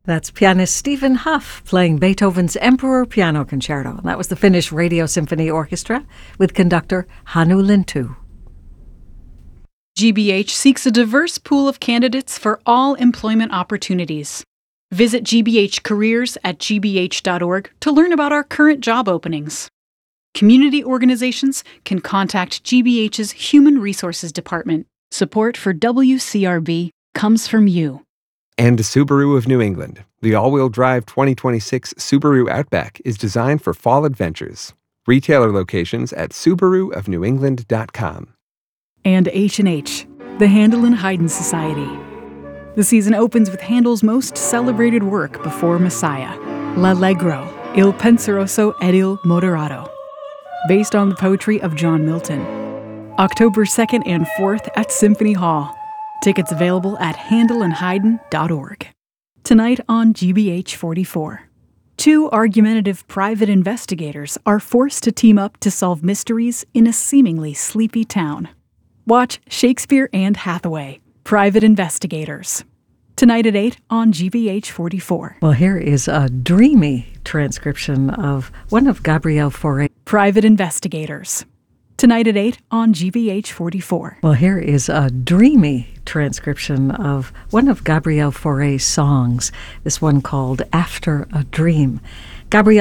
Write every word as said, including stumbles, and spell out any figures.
That's pianist Stephen Huff playing Beethoven's Emperor Piano Concerto. And that was the Finnish Radio Symphony Orchestra with conductor Hannu Lintu. G B H seeks a diverse pool of candidates for all employment opportunities. Visit G B H Careers at g b h dot org to learn about our current job openings. Community organizations can contact G B H's Human Resources Department. Support for W C R B comes from you. And Subaru of New England. The all-wheel drive twenty twenty-six Subaru Outback is designed for fall adventures. Retailer locations at subaru of new england dot com. And H and H, the Handel and Haydn Society. The season opens with Handel's most celebrated work before Messiah, L'Allegro, Il Penseroso ed il Moderato, based on the poetry of John Milton. October second and fourth at Symphony Hall. Tickets available at handel and haydn dot org. Tonight on G B H forty-four. Two argumentative private investigators are forced to team up to solve mysteries in a seemingly sleepy town. Watch Shakespeare and Hathaway, Private Investigators. Tonight at eight on G B H forty-four. Well, here is a dreamy transcription of one of Gabrielle Fauré. Private Investigators. Tonight at eight on G B H forty-four. Well, here is a dreamy transcription of one of Gabrielle Fauré's songs, this one called After a Dream. Gabrielle